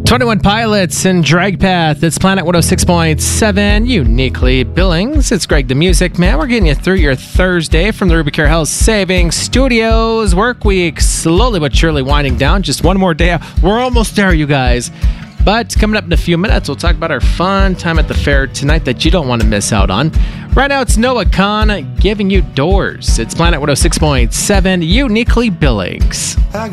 21 Pilots and Dragpath. It's Planet 106.7, uniquely Billings. It's Greg the Music Man. We're getting you through your Thursday from the Ruby Care Health Savings Studios. Work week slowly but surely winding down. Just one more day. We're almost there, you guys. But coming up in a few minutes, we'll talk about our fun time at the fair tonight that you don't want to miss out on. Right now, it's Noah Khan giving you Doors. It's Planet 106.7, uniquely Billings.